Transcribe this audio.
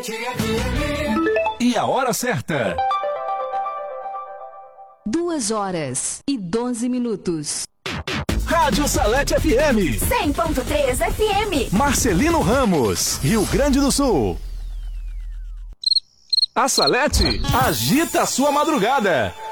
E a hora certa. 2h12. Rádio Salete FM 100.3 FM. Marcelino Ramos, Rio Grande do Sul. A Salete agita a sua madrugada.